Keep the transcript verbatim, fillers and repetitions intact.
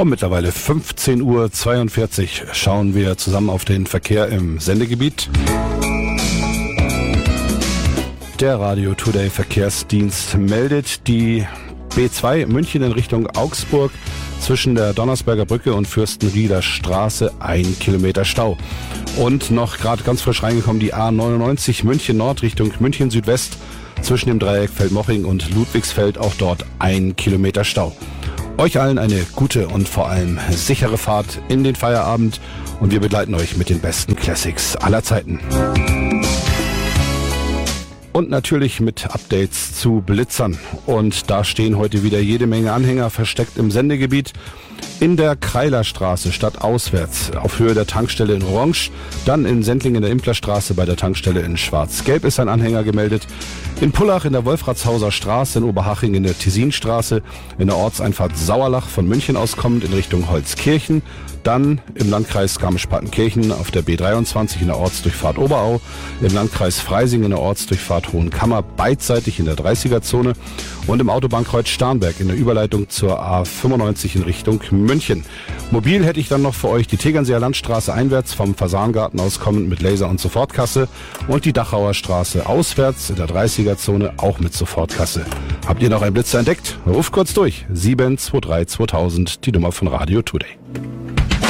Um mittlerweile fünfzehn Uhr zweiundvierzig schauen wir zusammen auf den Verkehr im Sendegebiet. Der Radio Today Verkehrsdienst meldet die B zwei München in Richtung Augsburg zwischen der Donnersberger Brücke und Fürstenrieder Straße ein Kilometer Stau. Und noch gerade ganz frisch reingekommen die A neunundneunzig München Nord Richtung München Südwest zwischen dem Dreieck Feldmoching und Ludwigsfeld, auch dort ein Kilometer Stau. Euch allen eine gute und vor allem sichere Fahrt in den Feierabend und wir begleiten euch mit den besten Classics aller Zeiten. Und natürlich mit Updates zu Blitzern. Und da stehen heute wieder jede Menge Anhänger versteckt im Sendegebiet. In der Kreilerstraße stadtauswärts auf Höhe der Tankstelle in Orange, dann in Sendling in der Implerstraße bei der Tankstelle in Schwarz-Gelb ist ein Anhänger gemeldet. In Pullach in der Wolfratshauser Straße, in Oberhaching in der Tessinstraße, in der Ortseinfahrt Sauerlach von München aus kommend in Richtung Holzkirchen, dann im Landkreis Garmisch-Partenkirchen auf der B dreiundzwanzig in der Ortsdurchfahrt Oberau, im Landkreis Freising in der Ortsdurchfahrt Hohenkammer beidseitig in der dreißiger-Zone und im Autobahnkreuz Starnberg in der Überleitung zur A fünfundneunzig in Richtung München. Mobil hätte ich dann noch für euch die Tegernseer Landstraße einwärts vom Fasangarten aus kommend mit Laser- und Sofortkasse und die Dachauer Straße auswärts in der dreißiger-Zone auch mit Sofortkasse. Habt ihr noch einen Blitzer entdeckt? Ruft kurz durch. sieben zwei drei zweitausend, die Nummer von Radio Today.